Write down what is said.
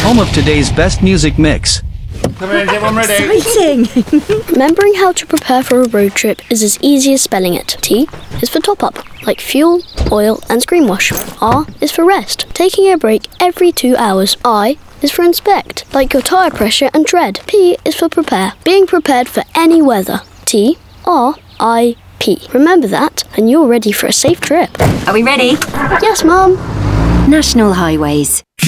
home of today's best music mix. Come in, everyone ready? Exciting! Remembering how to prepare for a road trip is as easy as spelling it. T is for top up, like fuel, oil and screen wash. R is for rest, taking a break every 2 hours. I is for inspect, like your tyre pressure and tread. P is for prepare, being prepared for any weather. T-R-I-P. Remember that and you're ready for a safe trip. Are we ready? Yes, Mum. National Highways.